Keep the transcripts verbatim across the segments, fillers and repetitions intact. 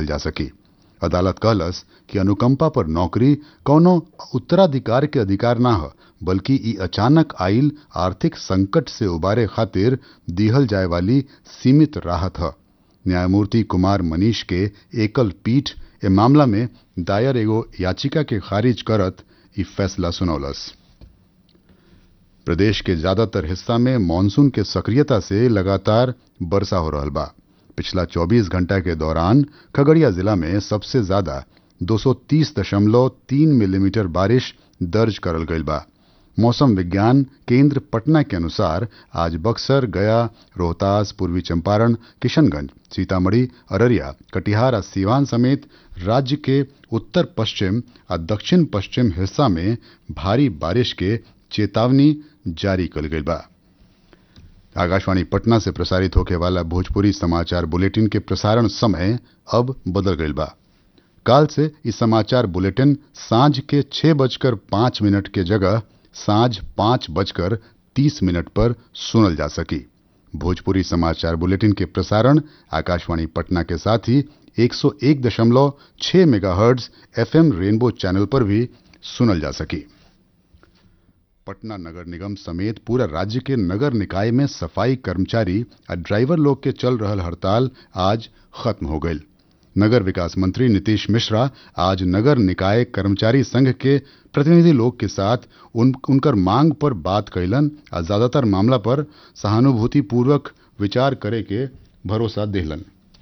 जा सकी। अदालत कहलस कि अनुकंपा पर नौकरी कौनो उत्तराधिकार के अधिकार ना ह, बल्कि ई अचानक आइल आर्थिक संकट से उबारे खातिर दिहल जाए वाली सीमित राहत ह। न्यायमूर्ति कुमार मनीष के एकल पीठ ए मामला में दायर एगो याचिका के खारिज करत ई फैसला सुनौलस। प्रदेश के ज्यादातर हिस्सा में मानसून के सक्रियता से लगातार वर्षा हो रहल बा। पिछला चौबीस घंटा के दौरान खगड़िया जिला में सबसे ज्यादा दो सौ तीस दशमलव तीन मिलीमीटर बारिश दर्ज करल गईल बा। मौसम विज्ञान केंद्र पटना के अनुसार आज बक्सर, गया, रोहतास, पूर्वी चंपारण, किशनगंज, सीतामढ़ी, अररिया, कटिहार और सीवान समेत राज्य के उत्तर पश्चिम और दक्षिण पश्चिम हिस्सा में भारी बारिश के चेतावनी जारी कल गई बा। आकाशवाणी पटना से प्रसारित होने वाला भोजपुरी समाचार बुलेटिन के प्रसारण समय अब बदल गई बा। काल से इस समाचार बुलेटिन सांझ के छह बजकर पांच मिनट के जगह सांझ पांच बजकर तीस मिनट पर सुनल जा सकी। भोजपुरी समाचार बुलेटिन के प्रसारण आकाशवाणी पटना के साथ ही एक सौ एक दशमलव छह मेगाहर्ट्ज एफएम रेनबो चैनल पर भी सुनल जा सकी। पटना नगर निगम समेत पूरा राज्य के नगर निकाय में सफाई कर्मचारी और ड्राइवर लोग के चल रहल हड़ताल आज खत्म हो गई। नगर विकास मंत्री नीतीश मिश्रा आज नगर निकाय कर्मचारी संघ के प्रतिनिधि लोग के साथ उन, उनकर मांग पर बात कैलन और ज्यादातर मामला पर सहानुभूति पूर्वक विचार करे के भरोसा दिलन।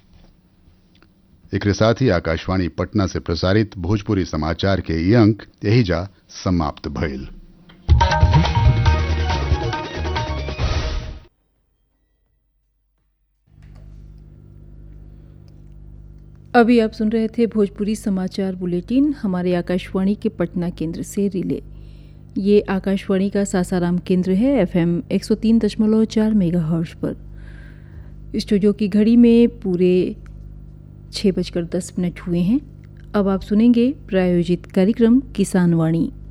एक साथ ही आकाशवाणी पटना से प्रसारित भोजपुरी समाचार के ये अंक यही जा समाप्त भइल। अभी आप सुन रहे थे भोजपुरी समाचार बुलेटिन हमारे आकाशवाणी के पटना केंद्र से रिले। ये आकाशवाणी का सासाराम केंद्र है एफएम एक सौ तीन दशमलव चार मेगाहर्ट्ज पर। स्टूडियो की घड़ी में पूरे छः बजकर दस मिनट हुए हैं। अब आप सुनेंगे प्रायोजित कार्यक्रम किसान वाणी।